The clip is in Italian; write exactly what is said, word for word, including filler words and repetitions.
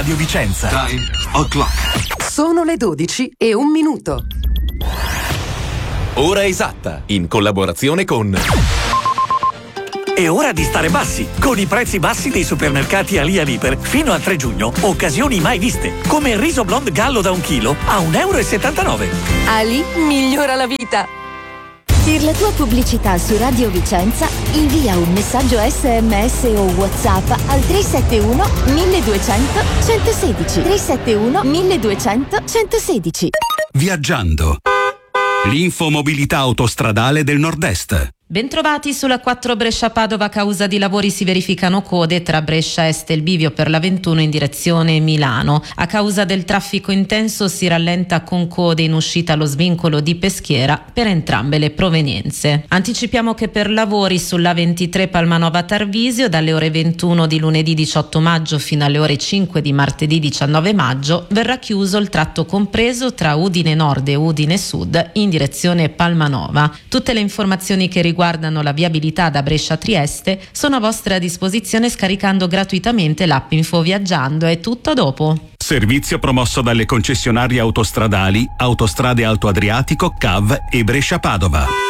Radio Vicenza. Time o'clock. Sono le dodici e un minuto. Ora esatta, in collaborazione con... È ora di stare bassi. Con i prezzi bassi dei supermercati Ali Aliper, fino al tre giugno, occasioni mai viste. Come il riso blond gallo da un chilo a un euro e settantanove. Ali migliora la vita. Per la tua pubblicità su Radio Vicenza, invia un messaggio esse emme esse o WhatsApp al tre sette uno milleduecento centosedici. tre sette uno milleduecento centosedici. Viaggiando. L'infomobilità autostradale del Nord-Est. Bentrovati sulla quattro Brescia-Padova. A causa di lavori si verificano code tra Brescia Est e il bivio per la ventuno in direzione Milano. A causa del traffico intenso si rallenta con code in uscita allo svincolo di Peschiera per entrambe le provenienze. Anticipiamo che per lavori sulla ventitré Palmanova Tarvisio dalle ore ventuno di lunedì diciotto maggio fino alle ore cinque di martedì diciannove maggio verrà chiuso il tratto compreso tra Udine Nord e Udine Sud in direzione Palmanova. Tutte le informazioni che riguardano riguardano la viabilità da Brescia a Trieste sono a vostra disposizione scaricando gratuitamente l'app Info Viaggiando. È tutto, a dopo. Servizio promosso dalle concessionarie autostradali Autostrade Alto Adriatico, C A V e Brescia Padova.